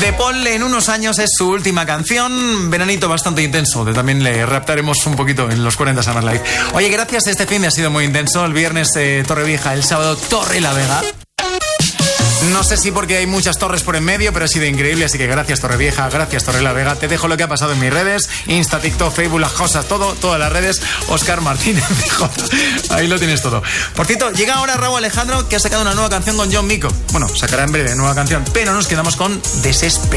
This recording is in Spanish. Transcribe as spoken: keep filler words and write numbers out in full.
de Paul, en unos años es su última canción. Veranito bastante intenso, de también le raptaremos un poquito en los cuarenta Summer Live. Oye, gracias, este fin de ha sido muy intenso. El viernes eh, Torrevieja, el sábado Torrelavega. No sé si porque hay muchas torres por en medio, pero ha sido increíble, así que gracias Torrevieja, gracias Torrelavega. Te dejo lo que ha pasado en mis redes, Insta, TikTok, Facebook, las cosas, todo, todas las redes. Óscar Martínez, ahí lo tienes todo. Por cierto, llega ahora Raúl Alejandro, que ha sacado una nueva canción con John Mico. Bueno, sacará en breve nueva canción, pero nos quedamos con Desespero.